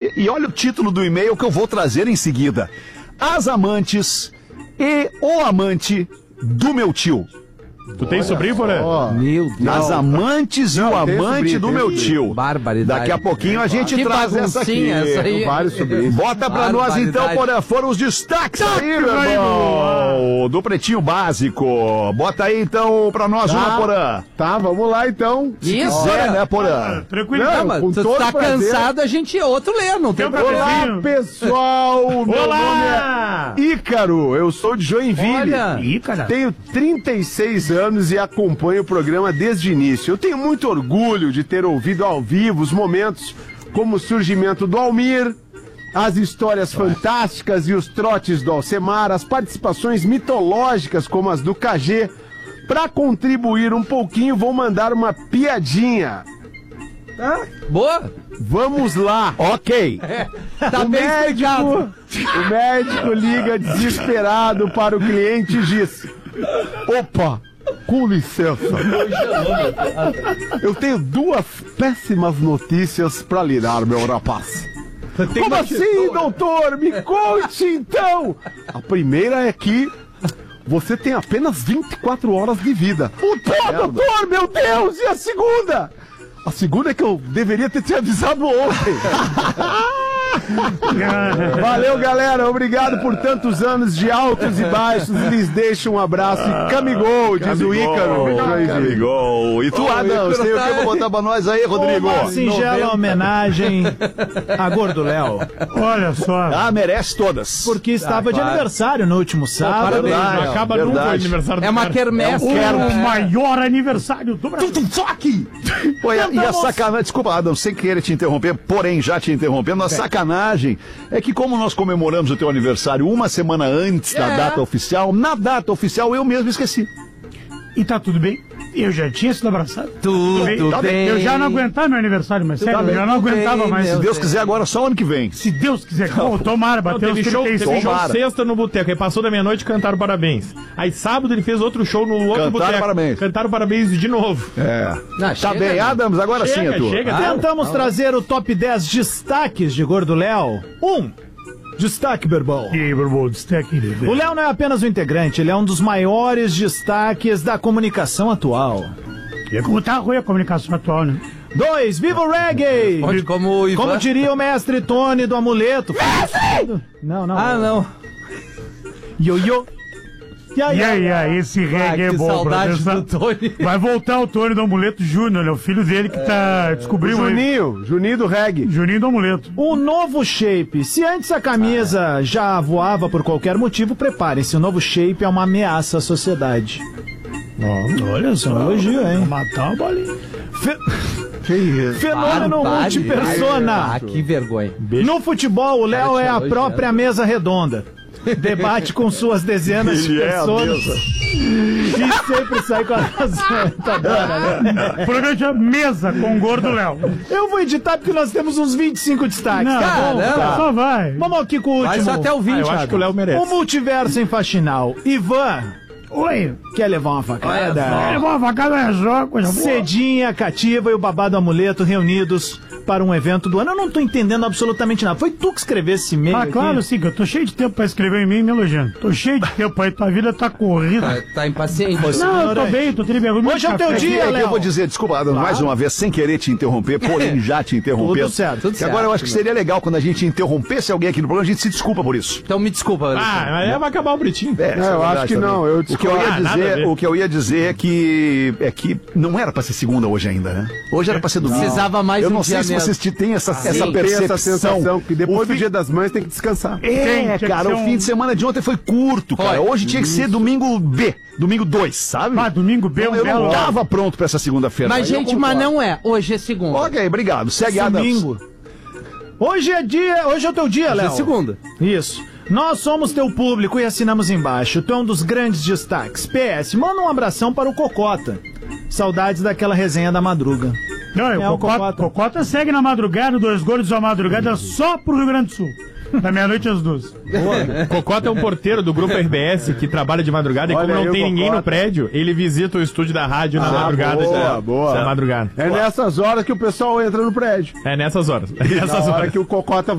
E olha o título do e-mail que eu vou trazer em seguida. As amantes e o amante do meu tio. Tu tem sobrinho, Porã? Meu Deus. As amantes e o amante do meu tio. Barbaridade. Daqui a pouquinho a gente Que traz essa aqui. essa aí. Vários sobrinhos. Bota pra nós então, Porã. Foram os destaques aí, meu irmão. Do Pretinho Básico. Bota aí então pra nós uma, Porã. Tá, vamos lá então. Isso. Quiser, né, Porã? Tranquilo. Não, Mas com tu todo tá prazer. cansado, a gente outro lê, não tem Tem um problema. Olá, cafezinho. pessoal. Meu Olá! nome é Ícaro. Eu sou de Joinville. Olha. Ih, cara. Tenho 36 anos e acompanho o programa desde o início. Eu tenho muito orgulho de ter ouvido ao vivo os momentos como o surgimento do Almir, as histórias fantásticas e os trotes do Alcemar, as participações mitológicas como as do KG. Para contribuir um pouquinho, vou mandar uma piadinha. Boa. Vamos lá. Ok. Tá bem explicado. O médico liga desesperado para o cliente e diz: opa, com licença. Eu tenho duas péssimas notícias para lhe dar, meu rapaz. Como assim, doutor? Me conte então. A primeira é que você tem apenas 24 horas de vida. Puta, doutor, meu Deus! E a segunda? A segunda é que eu deveria ter te avisado ontem. Valeu, galera. Obrigado por tantos anos de altos e baixos. E lhes deixo um abraço e camigol, diz o Ícaro. Camigol. E tu, Adams, tem o que pra botar pra nós aí, Rodrigo? Uma singela homenagem a Gordo Léo, Olha só. Ah, merece todas. porque estava de aniversário no último sábado. parabéns. Verdade, Não acaba verdade. nunca o aniversário do É uma cara. quermesse. O maior aniversário do Brasil. Pô, e a sacanagem, desculpa, Adam, sem querer te interromper, porém já te interrompendo, a sacanagem é que como nós comemoramos o teu aniversário uma semana antes da data oficial, na data oficial eu mesmo esqueci. E tá tudo bem? Eu já tinha sido abraçado. Tudo bem. Eu já não aguentava meu aniversário, mas sério, eu já não Tudo bem, aguentava mais. meu Se Deus quiser, agora só ano que vem. Se Deus quiser. Oh, tomara, Não, bateu os teve show 36. Tomara. sexta no boteco, aí passou da meia-noite e cantaram parabéns. Aí sábado ele fez outro show no outro Cantaram boteco. parabéns. Cantaram parabéns de novo. É. Não, Tá chega, bem, né? Adams, agora sim é tu. Chega. Tentamos trazer o top 10 destaques de Gordo Léo. Destaque, Berbão. E aí, Borbo, destaque. O Léo não é apenas um integrante, ele é um dos maiores destaques da comunicação atual. Como tá ruim a comunicação atual, né? 2. Viva o reggae! Onde, como o Ivan... Como diria o mestre Tony do Amuleto. Não. Ah, não. Ioiô. E aí, esse reggae é que bom, saudade brother. do Tony. Vai voltar o Tony do Amuleto Júnior, é o filho dele que tá... Descobriu aí. Juninho do reggae. Juninho do Amuleto. Um novo shape. Se antes a camisa já voava por qualquer motivo, preparem-se. O novo shape é uma ameaça à sociedade. Olha só. Elogio, hein? Matar a bolinha. Fenômeno multipersona. Ah, que vergonha. No futebol, o Léo Cara, é a te própria mesa redonda. Debate com suas dezenas de Ele é a pessoas. E sempre sai com a razão. Tá dando, né? O programa chama Mesa com o Gordo Léo. Eu vou editar porque nós temos uns 25 destaques. Não, Tá bom? Caramba. só vai. Vamos aqui com o Vai último. só até o 20, Eu acho que o Léo merece. O multiverso em faxinal. Ivan, Oi. quer levar uma facada? É bom, a facada é só coisa boa. Cedinha, Cativa e o Babado Amuleto reunidos para um evento do ano. Eu não tô entendendo absolutamente nada. Foi tu que escrevesse esse e-mail Ah, aqui? claro, sim, que eu tô cheio de tempo pra escrever em mim, me elogiando. Tô cheio de tempo aí, tua vida tá corrida. Tá impaciente. Não, eu tô bem, tô tendo vergonha. Hoje é o teu Café. dia, É que Léo. eu vou dizer, desculpa, Adam, mais uma vez, sem querer te interromper, porém já te interrompendo. Tudo certo, tudo E agora eu acho que seria legal quando a gente interrompesse alguém aqui no programa, a gente se desculpa por isso. Então me desculpa, Alexandre. Ah, mas vai acabar o Pretinho. É, isso é eu verdade acho que também. não, eu o que eu ia discordo. Nada a dizer, ver. o que eu ia dizer é que não era pra ser segunda hoje ainda, né? Hoje era pra ser domingo. Precisava mais Eu um não dia sei se mesmo. vocês têm essa Tem essa percepção. sensação que depois O do fim- Dia das Mães tem que descansar. É, tinha que cara, ser o fim de semana de ontem foi curto, cara. Hoje tinha que ser domingo B, domingo 2, sabe? Ah, domingo B, Então, um eu belo. não tava pronto pra essa segunda-feira. Mas, aí eu gente, mas concordo. não é. Hoje é segunda. Ok, obrigado. Segue, Adams. Domingo. Hoje é o teu dia, Hoje Léo. é segunda. Isso. Nós somos teu público e assinamos embaixo. Tu é um dos grandes destaques. PS, manda um abração para o Cocota. Saudades daquela resenha da madruga. Não, É, o o Cocota segue na madrugada, 2 gordos à madrugada, só pro Rio Grande do Sul. Da meia-noite às 2. Cocota é um porteiro do grupo RBS que trabalha de madrugada e Olha como aí não o tem ninguém Cocota. no prédio, ele visita o estúdio da rádio na madrugada. boa. Na madrugada. É nessas horas que o pessoal entra no prédio. É nessas horas. É nessas Na hora horas. que o Cocota